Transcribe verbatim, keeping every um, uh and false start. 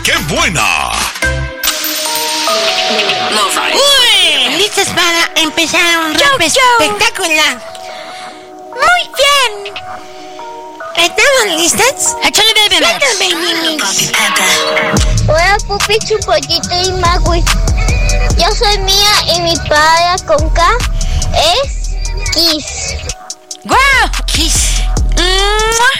¡Qué buena! ¡Uy! ¿Listos para empezar un rap espectacular? ¡Muy bien! ¿Estamos listos? ¡Échale, baby mix! baby mix! Hola, Pupi, Chupollito y Magui. Yo soy Mía y mi padre con K es Kiss. ¡Guau! Kiss.